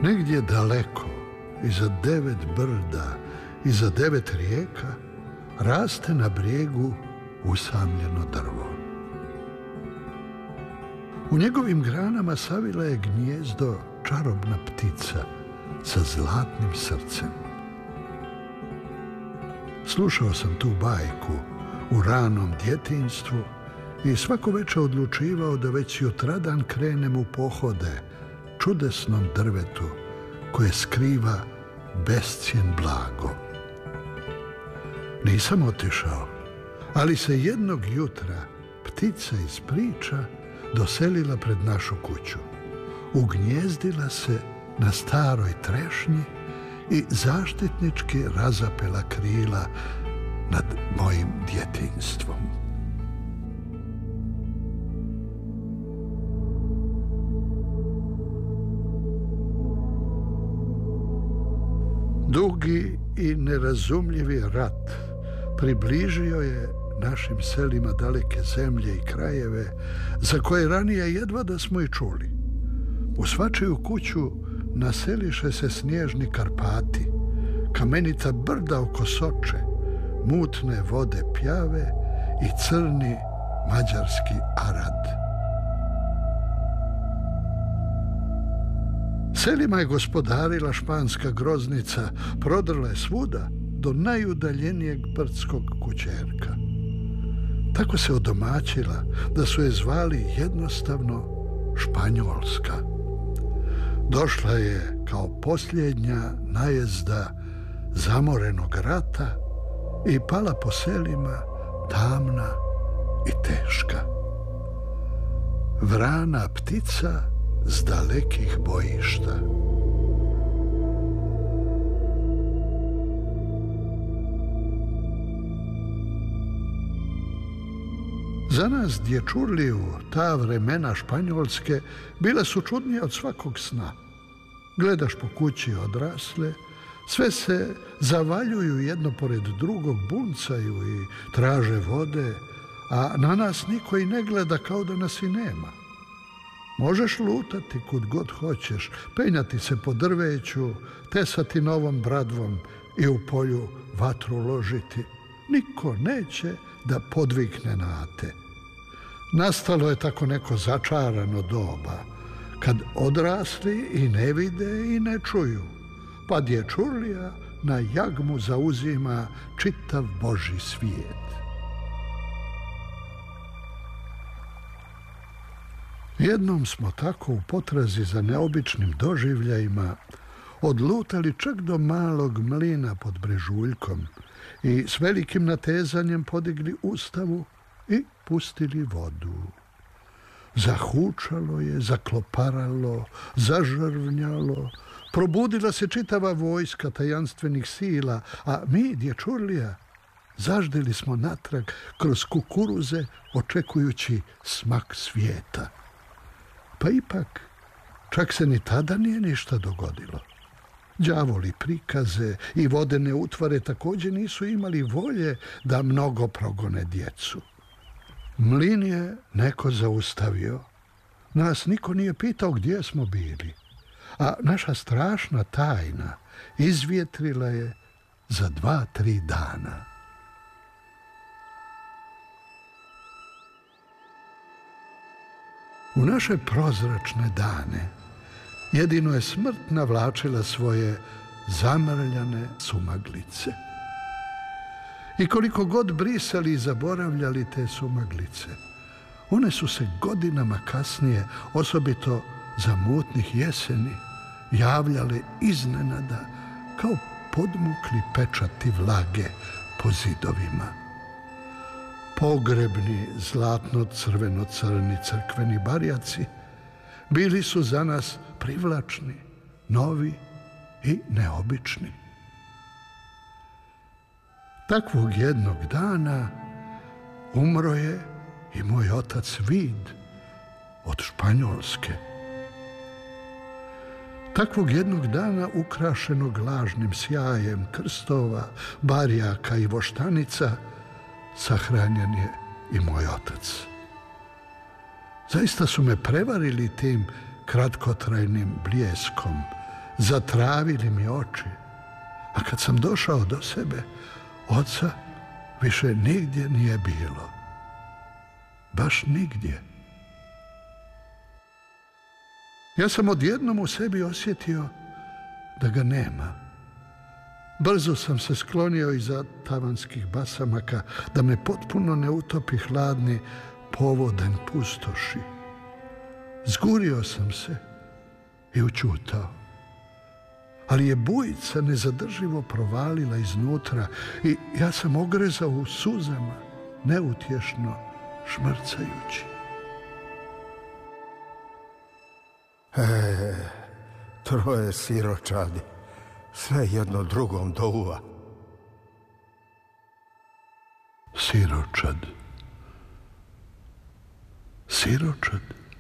Negdje daleko, iza 9 brda, iza 9 rijeka, raste na brijegu usamljeno drvo. U njegovim granama savila je gnijezdo čarobna ptica sa zlatnim srcem. Slušao sam tu bajku u ranom djetinjstvu i svako večer odlučivao da već jutradan krenem u pohode čudesnom drvetu koje skriva bescijen blago. Nisam otišao, ali se jednog jutra ptica iz priča doselila pred našu kuću. Ugnijezdila se na staroj trešnji i zaštitnički razapela krila nad mojim djetinjstvom. Dugi i nerazumljivi rat približio je našim selima daleke zemlje i krajeve za koje ranije jedva da smo i čuli. U svačiju kuću naseliše se snježni Karpati, kamenita brda oko Soče, mutne vode Pjave i crni mađarski Arad. Selima je gospodarila španska groznica, prodrla je svuda do najudaljenijeg brdskog kućerka. Tako se odomaćila da su je zvali jednostavno Španjolska. Došla je kao posljednja najezda zamorenog rata i pala po selima tamna i teška. Vrana ptica s dalekih bojišta. Za nas dječurliju ta vremena Španjolske bila su čudnija od svakog sna. Gledaš po kući odrasle, sve se zavaljuju jedno pored drugog, buncaju i traže vode, a na nas niko i ne gleda kao da nas i nema. Možeš lutati kud god hoćeš, penjati se po drveću, tesati novom bradvom i u polju vatru ložiti. Niko neće da podvikne na te. Nastalo je tako neko začarano doba, kad odrasli i ne vide i ne čuju, pa dječurlija na jagmu zauzima čitav Božji svijet. Jednom smo tako u potrazi za neobičnim doživljajima odlutali čak do malog mlina pod Brežuljkom i s velikim natezanjem podigli ustavu i pustili vodu. Zahučalo je, zakloparalo, zažrvnjalo, probudila se čitava vojska tajanstvenih sila, a mi, dječurlija, zaždili smo natrag kroz kukuruze očekujući smak svijeta. Pa ipak, čak se ni tada nije ništa dogodilo. Đavoli prikaze i vodene utvare također nisu imali volje da mnogo progone djecu. Mlin je neko zaustavio. Nas niko nije pitao gdje smo bili, a naša strašna tajna izvjetrila je za 2-3 dana. U naše prozračne dane jedino je smrt navlačila svoje zamrljane sumaglice. I koliko god brisali i zaboravljali te sumaglice, one su se godinama kasnije, osobito za mutnih jeseni, javljale iznenada kao podmukli pečati vlage po zidovima. Pogrebni zlatno-crveno-crni crkveni barjaci bili su za nas privlačni, novi i neobični. Takvog jednog dana umro je i moj otac Vid od Španjolske. Takvog jednog dana ukrašenog lažnim sjajem krstova, barjaka i voštanica sahranjen je i moj otac. Zaista su me prevarili tim kratkotrajnim bljeskom, zatravili mi oči. A kad sam došao do sebe, oca više nigdje nije bilo. Baš nigdje. Ja sam odjednom u sebi osjetio da ga nema. Brzo sam se sklonio iza tavanskih basamaka da me potpuno ne utopi hladni povodanj pustoši. Zgurio sam se i ućutao. Ali je bujica nezadrživo provalila iznutra i ja sam ogrezao u suzama, neutješno šmrcajući. Troje siročadi, sve jedno drugom do uva. Siročad. Siročad.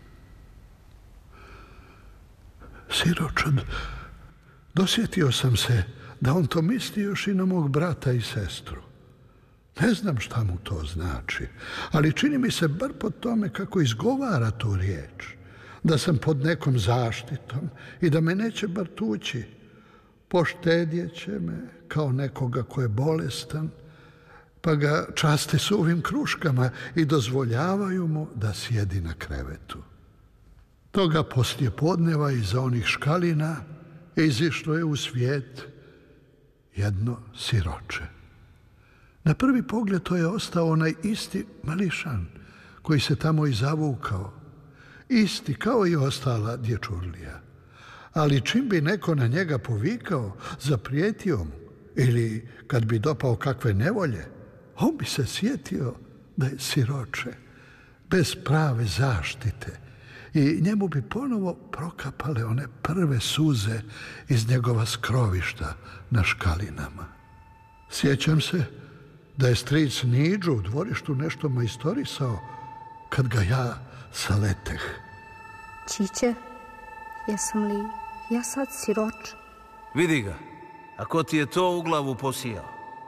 Siročad. Dosjetio sam se da on to misli još i na mog brata i sestru. Ne znam šta mu to znači, ali čini mi se bar po tome kako izgovara tu riječ, da sam pod nekom zaštitom i da me neće bar tući. Poštedjet će me kao nekoga ko je bolestan, pa ga časte suvim kruškama i dozvoljavaju mu da sjedi na krevetu. Toga poslije podneva iza onih škalina izišlo je u svijet jedno siroče. Na prvi pogled to je ostao onaj isti mališan koji se tamo i zavukao. Isti kao i ostala dječurlija. Ali čim bi neko na njega povikao, zaprijetio mu ili kad bi dopao kakve nevolje, on bi se sjetio da je siroče, bez prave zaštite i njemu bi ponovo prokapale one prve suze iz njegova skrovišta na škalinama. Sjećam se da je stric Niđo u dvorištu nešto majstorisao kad ga ja saleteh. Čiče, jesam li ja sad siroče? Vidi ga, a ko ti je to u glavu posijao?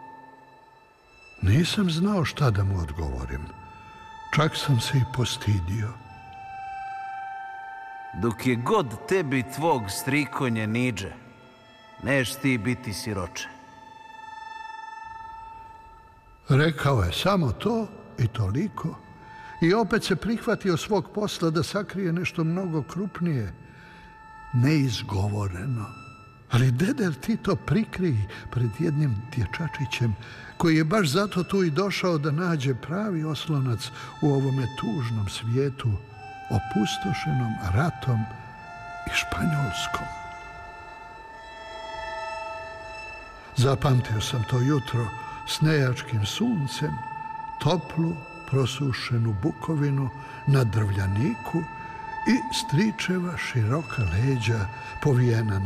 Nisam znao šta da mu odgovorim. Čak sam se i postidio. Dok je god tebi tvog strikonje Niđe, neš ti biti siroče. Rekao je samo to i toliko i opet se prihvatio svog posla da sakrije nešto mnogo krupnije, neizgovoreno. Ali deder ti to prikrij pred jednim dječačićem koji je baš zato tu i došao da nađe pravi oslonac u ovome tužnom svijetu, opustošenom ratom i Španjolskom. Zapamtio sam to jutro s nejačkim suncem, toplu, prosušenu bukovinu na drvljaniku i stričeva široka leđa povijena